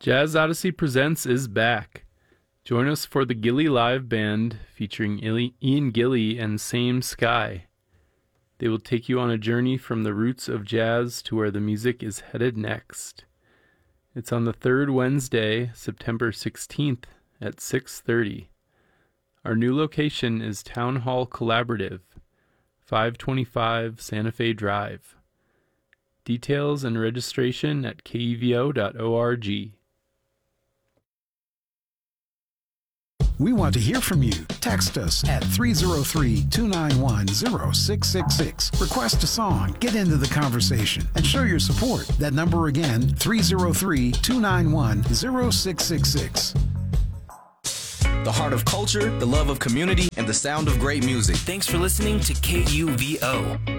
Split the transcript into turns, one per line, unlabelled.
Jazz Odyssey Presents is back. Join us for the Gilly Live Band featuring Ian Gilly and Same Sky. They will take you on a journey from the roots of jazz to where the music is headed next. It's on the third Wednesday, September 16th at 6:30. Our new location is Town Hall Collaborative, 525 Santa Fe Drive. Details and registration at kevo.org.
We want to hear from you. Text us at 303-291-0666. Request a song, get into the conversation, and show your support. That number again, 303-291-0666.
The heart of culture, the love of community, and the sound of great music.
Thanks for listening to KUVO.